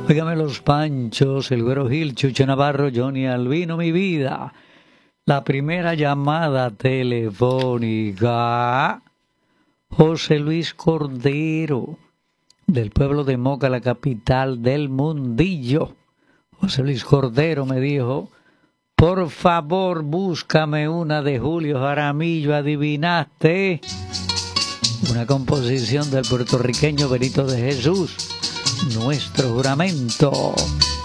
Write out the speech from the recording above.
Óigame los Panchos, el Güero Gil, Chucho Navarro, Johnny Albino, mi vida. La primera llamada telefónica. José Luis Cordero, del pueblo de Moca, la capital del mundillo. José Luis Cordero me dijo, por favor, búscame una de Julio Jaramillo, ¿adivinaste? Una composición del puertorriqueño Benito de Jesús, Nuestro Juramento.